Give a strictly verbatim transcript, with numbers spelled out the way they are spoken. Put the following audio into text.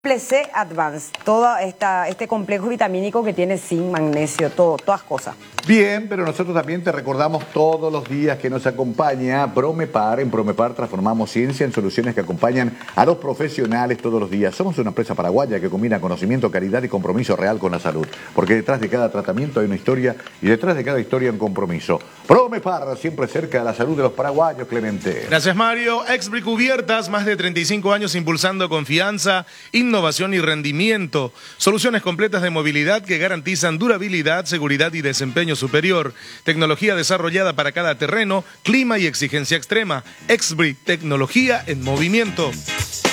C Advance, todo esta, este complejo vitamínico que tiene zinc, magnesio, todo, todas cosas. Bien, pero nosotros también te recordamos todos los días que nos acompaña Promepar. En Promepar transformamos ciencia en soluciones que acompañan a los profesionales todos los días. Somos una empresa paraguaya que combina conocimiento, caridad y compromiso real con la salud. Porque detrás de cada tratamiento hay una historia y detrás de cada historia un compromiso. Promepar, siempre cerca de la salud de los paraguayos, Clemente. Gracias, Mario. Exbri Cubiertas, más de treinta y cinco años impulsando confianza, innovación y rendimiento. Soluciones completas de movilidad que garantizan durabilidad, seguridad y desempeño superior. Tecnología desarrollada para cada terreno, clima y exigencia extrema. Exbri, tecnología en movimiento.